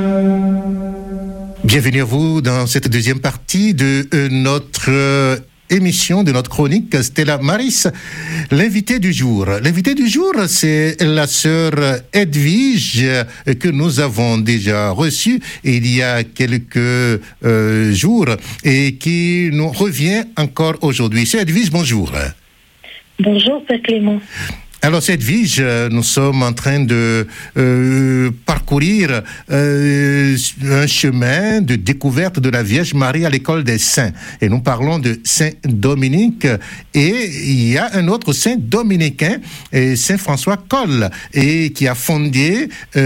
Bienvenue à vous dans cette deuxième partie de notre émission, de notre chronique Stella Maris. L'invité du jour, c'est la sœur Edwige que nous avons déjà reçue il y a quelques jours et qui nous revient encore aujourd'hui. Sœur Edwige, bonjour. Bonjour, Père Clément. Alors, cette Edwige, nous sommes en train de parcourir un chemin de découverte de la Vierge Marie à l'école des saints. Et nous parlons de Saint Dominique. Et il y a un autre saint dominicain, Saint François Coll, et qui a fondé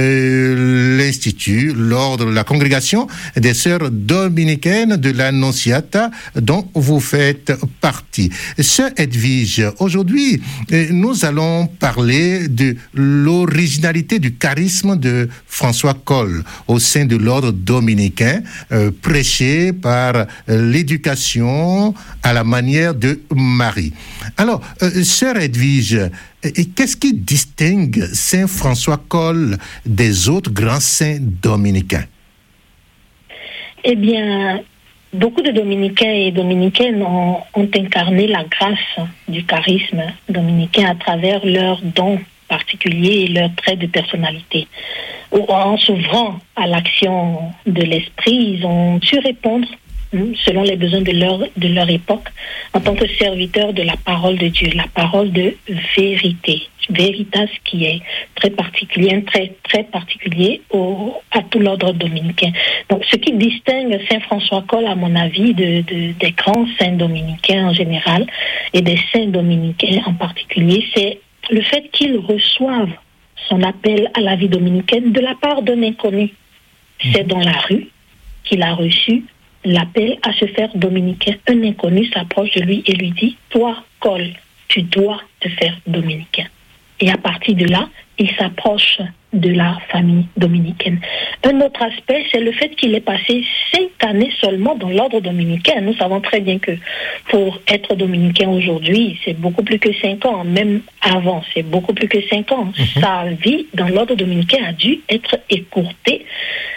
l'Institut, l'ordre, la congrégation des sœurs dominicaines de l'Annonciata, dont vous faites partie. Sœur Edwige, aujourd'hui, nous allons parler de l'originalité du charisme de François Coll au sein de l'ordre dominicain, prêché par l'éducation à la manière de Marie. Alors, sœur Edwige, qu'est-ce qui distingue Saint François Coll des autres grands saints dominicains? Eh bien, beaucoup de dominicains et dominicaines ont incarné la grâce du charisme dominicain à travers leurs dons particuliers et leurs traits de personnalité. En s'ouvrant à l'action de l'esprit, ils ont su répondre selon les besoins de leur époque en tant que serviteurs de la parole de Dieu, la parole de vérité. Veritas qui est très particulier, très particulier à tout l'ordre dominicain. Donc, ce qui distingue Saint François Coll, à mon avis, des grands saints dominicains en général et des saints dominicains en particulier, c'est le fait qu'ils reçoivent son appel à la vie dominicaine de la part d'un inconnu. C'est dans la rue qu'il a reçu l'appel à se faire dominicain. Un inconnu s'approche de lui et lui dit « Toi, Coll, tu dois te faire dominicain ». Et à partir de là, il s'approche de la famille dominicaine. Un autre aspect, c'est le fait qu'il ait passé 5 années seulement dans l'ordre dominicain. Nous savons très bien que pour être dominicain aujourd'hui, c'est beaucoup plus que 5 ans. Même avant, c'est beaucoup plus que 5 ans. Sa vie dans l'ordre dominicain a dû être écourtée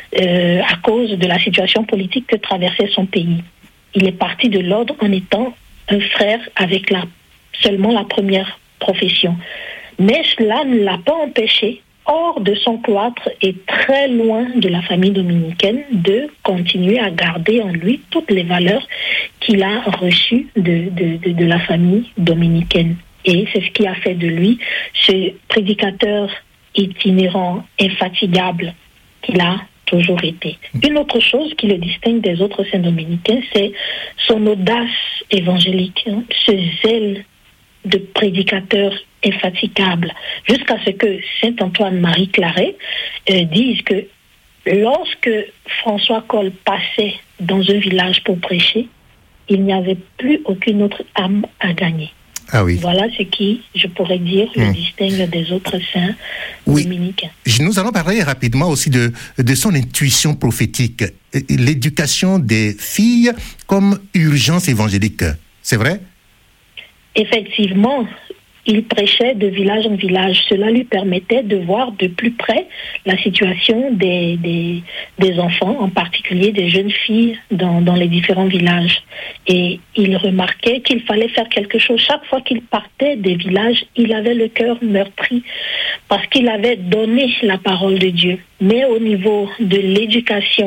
à cause de la situation politique que traversait son pays. Il est parti de l'ordre en étant un frère avec seulement la première profession. Mais cela ne l'a pas empêché, hors de son cloître et très loin de la famille dominicaine, de continuer à garder en lui toutes les valeurs qu'il a reçues de la famille dominicaine. Et c'est ce qui a fait de lui ce prédicateur itinérant, infatigable qu'il a toujours été. Une autre chose qui le distingue des autres saints dominicains, c'est son audace évangélique, ce zèle de prédicateur infatigable, jusqu'à ce que Saint Antoine-Marie Claret dise que lorsque François Coll passait dans un village pour prêcher, il n'y avait plus aucune autre âme à gagner. Ah oui. Voilà ce qui, je pourrais dire, le distingue des autres saints dominicains. Nous allons parler rapidement aussi de son intuition prophétique, l'éducation des filles comme urgence évangélique. C'est vrai? Effectivement, il prêchait de village en village. Cela lui permettait de voir de plus près la situation des enfants, en particulier des jeunes filles dans les différents villages. Et il remarquait qu'il fallait faire quelque chose. Chaque fois qu'il partait des villages, il avait le cœur meurtri parce qu'il avait donné la parole de Dieu. Mais au niveau de l'éducation,